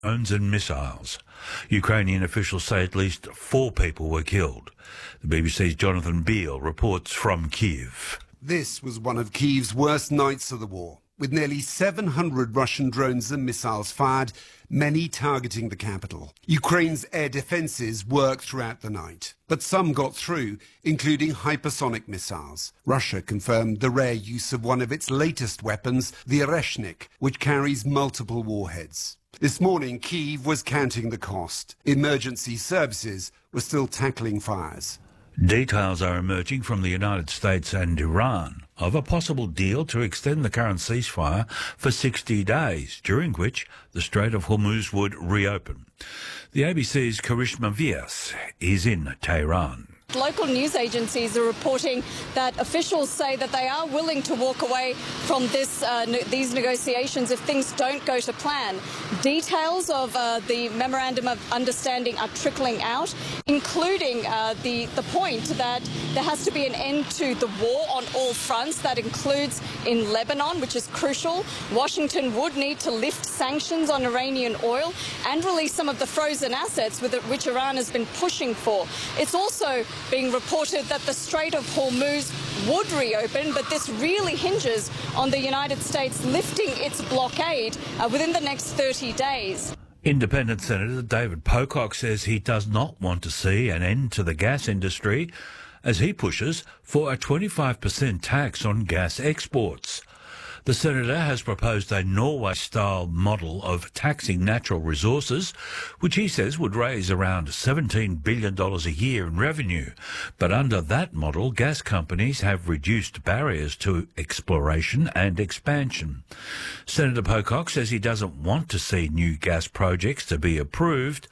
drones and missiles. Ukrainian officials say at least 4 people were killed. The BBC's Jonathan Beale reports from Kyiv. This was one of Kyiv's worst nights of the war, with nearly 700 Russian drones and missiles fired, many targeting the capital. Ukraine's air defences worked throughout the night, but some got through, including hypersonic missiles. Russia confirmed the rare use of one of its latest weapons, the Oreshnik, which carries multiple warheads. This morning, Kyiv was counting the cost. Emergency services were still tackling fires. Details are emerging from the United States and Iran of a possible deal to extend the current ceasefire for 60 days, during which the Strait of Hormuz would reopen. The ABC's Karishma Vyas is in Tehran. Local news agencies are reporting that officials say that they are willing to walk away from these negotiations if things don't go to plan. Details of the Memorandum of Understanding are trickling out, including the point that there has to be an end to the war on all fronts. That includes in Lebanon, which is crucial. Washington would need to lift sanctions on Iranian oil and release some of the frozen assets which Iran has been pushing for. It's also being reported that the Strait of Hormuz would reopen, but this really hinges on the United States lifting its blockade within the next 30 days. Independent Senator David Pocock says he does not want to see an end to the gas industry as he pushes for a 25% tax on gas exports. The senator has proposed a Norway-style model of taxing natural resources, which he says would raise around $17 billion a year in revenue. But under that model, gas companies have reduced barriers to exploration and expansion. Senator Pocock says he doesn't want to see new gas projects to be approved,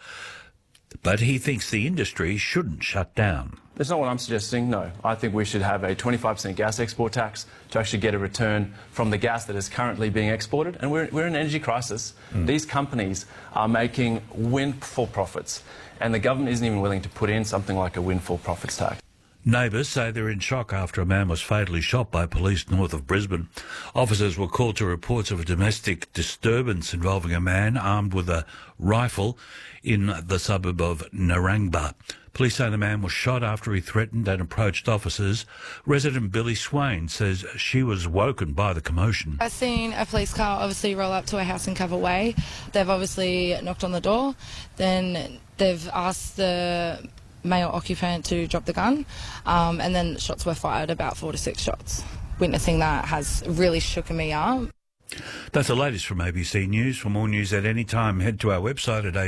but he thinks the industry shouldn't shut down. That's not what I'm suggesting, no. I think we should have a 25% gas export tax to actually get a return from the gas that is currently being exported. And we're in an energy crisis. These companies are making windfall profits, and the government isn't even willing to put in something like a windfall profits tax. Neighbours say they're in shock after a man was fatally shot by police north of Brisbane. Officers were called to reports of a domestic disturbance involving a man armed with a rifle in the suburb of Narangba. Police say the man was shot after he threatened and approached officers. Resident Billy Swain says she was woken by the commotion. I've seen a police car obviously roll up to a house in Cover Way. They've obviously knocked on the door. Then they've asked the male occupant to drop the gun, and then shots were fired, about 4 to 6 shots. Witnessing that has really shooken me up. That's the latest from ABC News. For more news at any time, head to our website at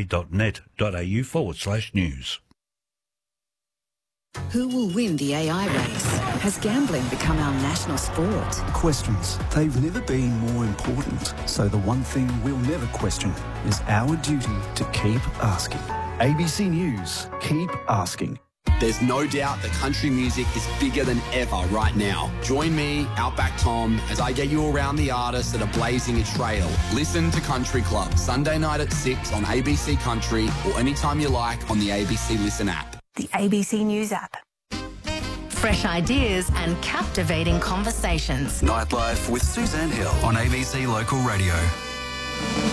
abc.net.au/news. Who will win the AI race? Has gambling become our national sport? Questions. They've never been more important. So the one thing we'll never question is our duty to keep asking. ABC News, keep asking. There's no doubt that country music is bigger than ever right now. Join me, Outback Tom, as I get you around the artists that are blazing a trail. Listen to Country Club, Sunday night at 6 on ABC Country or anytime you like on the ABC Listen app. The ABC News app. Fresh ideas and captivating conversations. Nightlife with Suzanne Hill on ABC Local Radio.